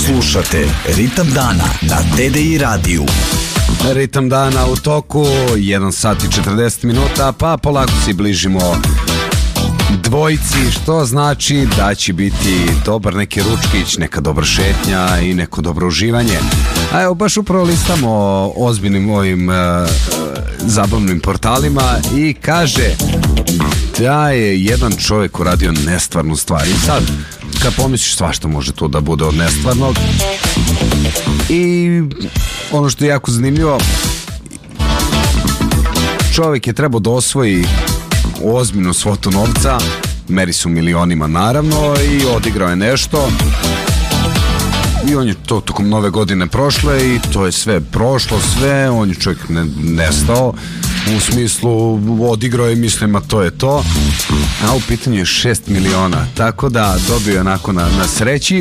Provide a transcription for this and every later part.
Slušate Ritam dana na TDI radiju. Ritam dana u toku, 1 sat i 40 minuta, pa polako se bližimo dvojici, što znači da će biti dobar neki ručkić, neka dobra šetnja i neko dobro uživanje. A evo, baš upravo listamo ozbiljnim ovim zabavnim portalima i kaže da je jedan čovjek uradio nestvarnu stvar. I sad, kad pomisliš, svašta može to da bude od nestvarnog. I ono što je jako zanimljivo, čovjek je trebao da osvoji ozbiljnu svotu novca, meri se u milionima naravno, i odigrao je nešto i on je to tokom nove godine prošle i to je sve prošlo, sve, on je čovjek nestao, u smislu odigrao je, mislim, a to je to, a u pitanju je 6 miliona, tako da dobio je onako na sreći.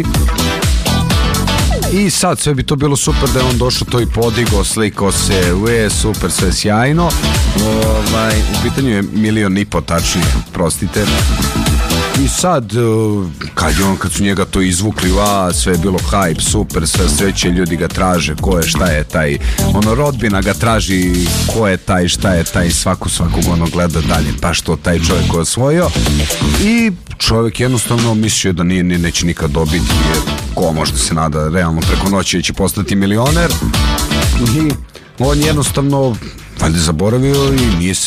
I sad sve bi to bilo super da je on došao to i podigao, slikao se, super, sve sjajno. U pitanju je 1,5 miliona, tačnije, prostite. I sad, kad su njega to izvukli, sve je bilo hype, super, sve sreće, ljudi ga traže, ko je, šta je taj, rodbina ga traži, ko je taj, šta je taj, svakog gleda dalje, pa što taj čovjek je osvojio. I čovjek jednostavno mislio da neće nikad dobiti, jer ko može da se nada realno preko noći će postati milioner. I on jednostavno valjda zaboravio i nije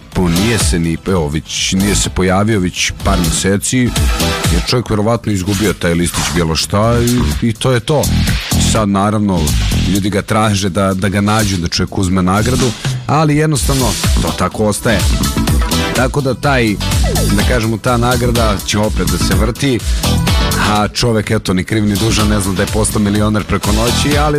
se pojavio već par mjeseci, jer čovjek vjerovatno izgubio taj listić bilo šta i to je to. Sad naravno ljudi ga traže da ga nađu, da čovjek uzme nagradu, ali jednostavno to tako ostaje. Tako da ta nagrada će opet da se vrti, a čovjek, eto, ni kriv ni dužan, ne zna da je postao milioner preko noći, ali